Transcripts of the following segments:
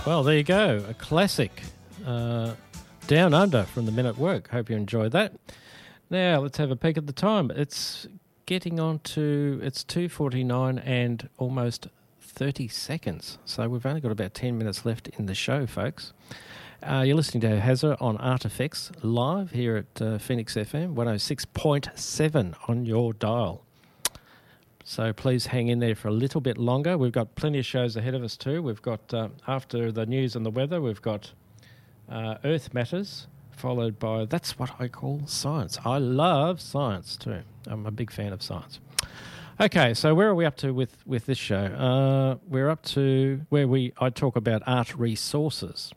Well, there you go. A classic. Down Under from the Men at Work. Hope you enjoyed that. Now, let's have a peek at the time. It's getting on to, it's 2:49 and almost 30 seconds. So we've only got about 10 minutes left in the show, folks. You're listening to Hazza on Artifacts live here at Phoenix FM 106.7 on your dial. So please hang in there for a little bit longer. We've got plenty of shows ahead of us too. We've got, after the news and the weather, we've got Earth Matters, followed by That's What I Call Science. I love science too. I'm a big fan of science. Okay, so where are we up to with this show? We're up to where I talk about art resources.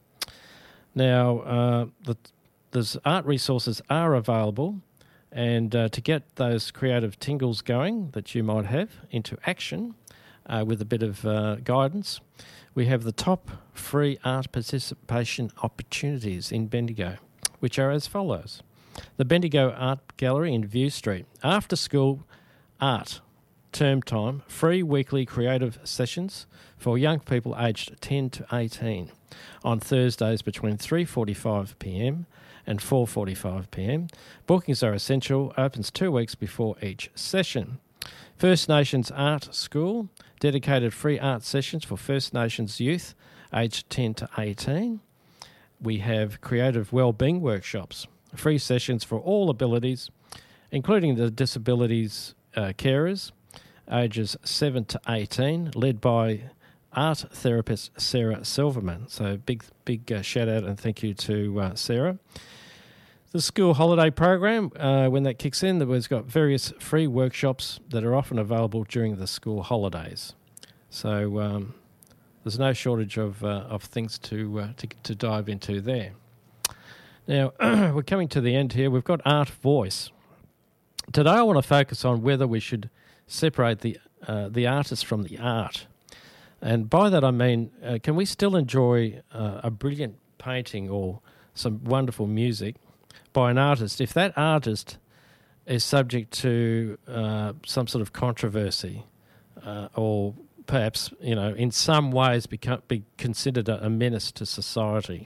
Now, there's art resources are available, and to get those creative tingles going that you might have into action with a bit of guidance, we have the top free art participation opportunities in Bendigo, which are as follows. The Bendigo Art Gallery in View Street. After school art, term time, free weekly creative sessions for young people aged 10 to 18 on Thursdays between 3:45pm and 4:45pm. Bookings are essential, opens 2 weeks before each session. First Nations Art School, dedicated free art sessions for First Nations youth aged 10 to 18. We have creative wellbeing workshops, free sessions for all abilities, including the disabilities carers, ages 7 to 18, led by art therapist Sarah Silverman. So big shout out and thank you to Sarah. The school holiday program, when that kicks in, we've got various free workshops that are often available during the school holidays. So there's no shortage of things to dive into there. Now, we're coming to the end here. We've got Art Voice. Today I want to focus on whether we should separate the artist from the art. And by that I mean, can we still enjoy a brilliant painting or some wonderful music by an artist if that artist is subject to some sort of controversy or perhaps, in some ways be considered a menace to society?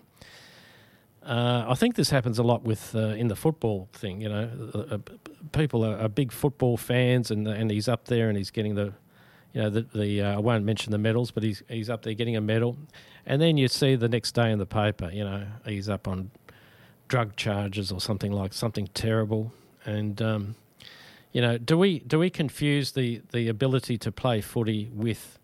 I think this happens a lot with in the football thing. People are big football fans, and he's up there and he's getting the I won't mention the medals, but he's up there getting a medal, and then you see the next day in the paper, he's up on drug charges or something terrible, and do we confuse the ability to play footy with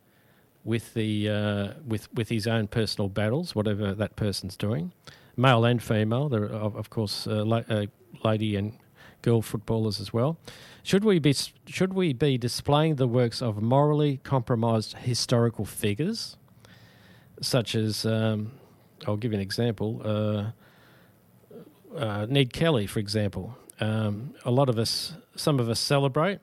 his own personal battles, whatever that person's doing? Male and female, there are, of course, lady and girl footballers as well. Should we be displaying the works of morally compromised historical figures, such as I'll give you an example. Ned Kelly, for example. Some of us celebrate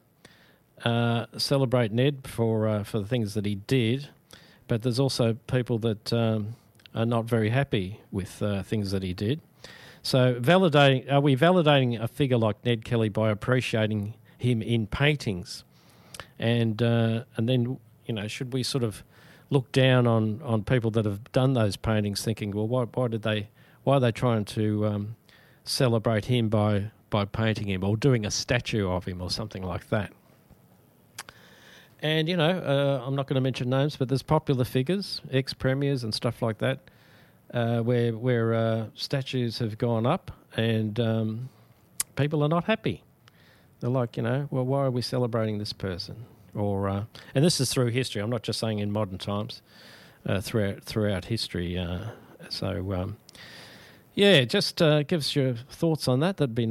Ned for the things that he did, but there's also people that are not very happy with things that he did. So are we validating a figure like Ned Kelly by appreciating him in paintings? And then, should we sort of look down on people that have done those paintings thinking, well, why are they trying to celebrate him by painting him or doing a statue of him or something like that? And, I'm not going to mention names, but there's popular figures, ex-premiers and stuff like that, where statues have gone up and people are not happy. They're like, well, why are we celebrating this person? Or and this is through history. I'm not just saying in modern times, throughout history. Just gives your thoughts on that. That'd be nice.